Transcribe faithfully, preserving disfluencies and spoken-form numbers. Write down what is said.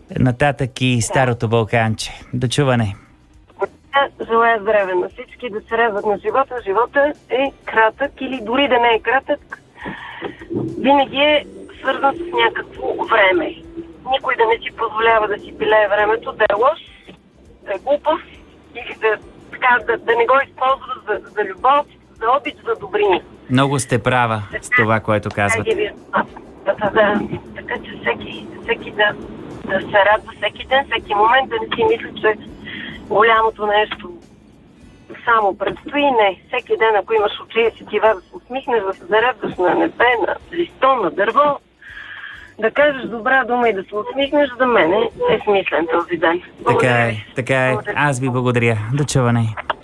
нататък и старото Балканче. До чуване. Желая здраве на всички, да се радват на живота. Живота е кратък или дори да не е кратък, винаги е свързан с някакво време. Никой да не си позволява да си пилее времето, да е лош, да е глупав или да, така, да, да не го използва за, за любов, за обич, за добрини. Много сте права с това, което казвате. Да, да, да. Така че всеки, всеки да, да се радва всеки ден, всеки момент, да не си мисли, че голямото нещо само предстои. Не. Всеки ден, ако имаш очи и сетива, да се усмихнеш, да се зарадваш на небе, на листо, на дърво, да кажеш добра дума и да се усмихнеш, за мен е смислен този ден. Така е, така е. Аз ви благодаря. До чуване.